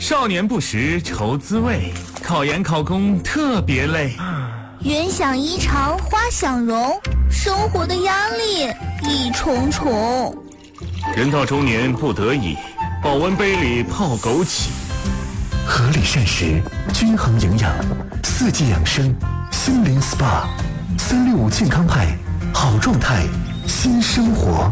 少年不识愁滋味，考研考公特别累。 人想衣裳花想容，生活的压力一重重。 人到中年不得已，保温杯里泡枸杞。 合理膳食，均衡营养，四季养生，心灵 SPA，365健康派，好状态，新生活。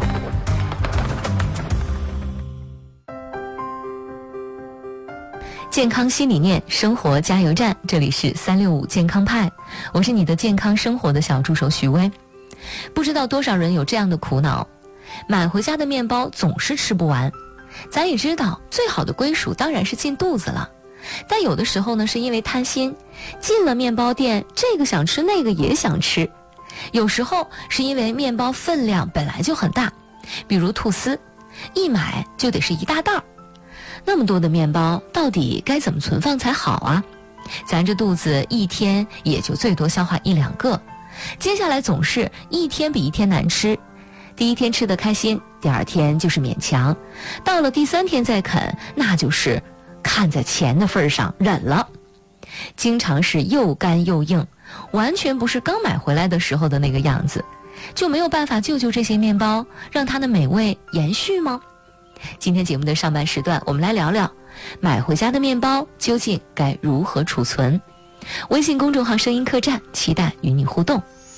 健康新理念，生活加油站，这里是365健康派，我是你的健康生活的小助手徐薇。不知道多少人有这样的苦恼，买回家的面包总是吃不完。咱也知道最好的归属当然是进肚子了，但有的时候呢，是因为贪心，进了面包店，这个想吃那个也想吃。有时候是因为面包分量本来就很大，比如吐司，一买就得是一大袋儿。那么多的面包，到底该怎么存放才好啊？咱这肚子一天也就最多消化1-2个，接下来总是一天比一天难吃。第一天吃得开心，第二天就是勉强，到了第3天再啃，那就是看在钱的份上忍了。经常是又干又硬，完全不是刚买回来的时候的那个样子，就没有办法救这些面包，让它的美味延续吗？今天节目的上半时段，我们来聊聊买回家的面包究竟该如何储存。微信公众号声音客栈，期待与你互动。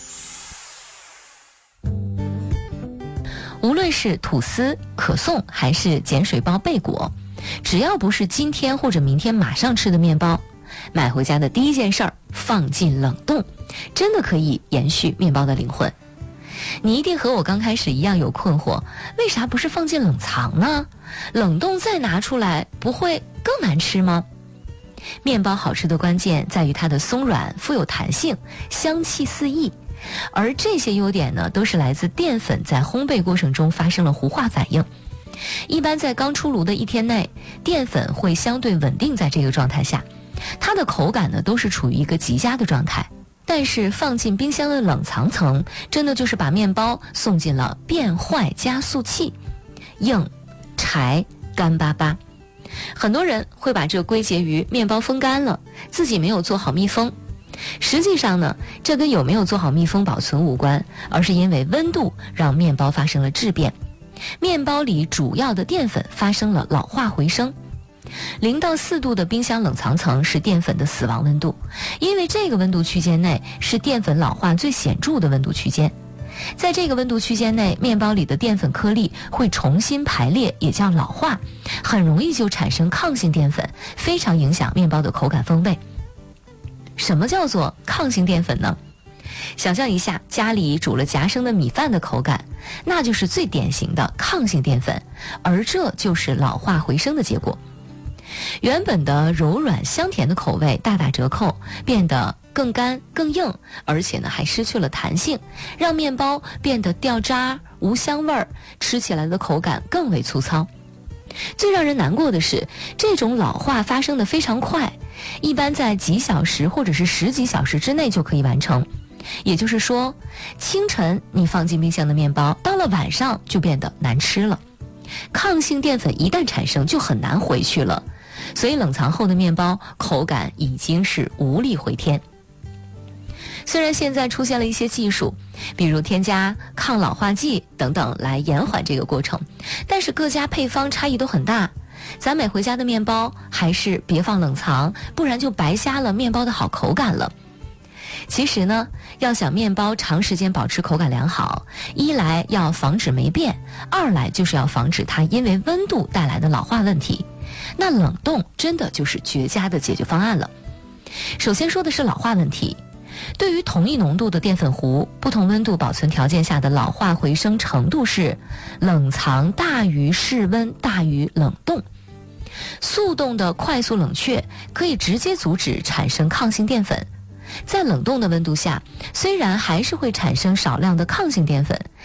无论是吐司、可颂还是碱水包贝果，只要不是今天或者明天马上吃的面包，买回家的第一件事儿，放进冷冻，真的可以延续面包的灵魂。你一定和我刚开始一样有困惑，为啥不是放进冷藏呢？冷冻再拿出来，不会更难吃吗？面包好吃的关键在于它的松软、富有弹性、香气四溢，而这些优点呢，都是来自淀粉在烘焙过程中发生了糊化反应。一般在刚出炉的1天内，淀粉会相对稳定在这个状态下，它的口感呢都是处于一个极佳的状态。但是放进冰箱的冷藏层，真的就是把面包送进了变坏加速器，硬、柴、干巴巴。很多人会把这归结于面包风干了，自己没有做好密封。实际上呢，这跟有没有做好密封保存无关，而是因为温度让面包发生了质变，面包里主要的淀粉发生了老化回升。0到4度的冰箱冷藏层是淀粉的死亡温度，因为这个温度区间内是淀粉老化最显著的温度区间。在这个温度区间内，面包里的淀粉颗粒会重新排列，也叫老化，很容易就产生抗性淀粉，非常影响面包的口感风味。什么叫做抗性淀粉呢？想象一下，家里煮了夹生的米饭的口感，那就是最典型的抗性淀粉，而这就是老化回升的结果。原本的柔软香甜的口味大打折扣，变得更干更硬，而且呢还失去了弹性，让面包变得掉渣无香味儿，吃起来的口感更为粗糙。最让人难过的是，这种老化发生的非常快，一般在几小时或者是10几小时之内就可以完成。也就是说，清晨你放进冰箱的面包，到了晚上就变得难吃了。抗性淀粉一旦产生，就很难回去了。所以冷藏后的面包口感已经是无力回天。虽然现在出现了一些技术，比如添加抗老化剂等等来延缓这个过程，但是各家配方差异都很大。咱买回家的面包还是别放冷藏，不然就白瞎了面包的好口感了。其实呢，要想面包长时间保持口感良好，一来要防止霉变，二来就是要防止它因为温度带来的老化问题。那冷冻真的就是绝佳的解决方案了。首先说的是老化问题。对于同一浓度的淀粉糊，不同温度保存条件下的老化回升程度是冷藏大于室温大于冷冻。速冻的快速冷却可以直接阻止产生抗性淀粉，在冷冻的温度下，虽然还是会产生少量的抗性淀粉，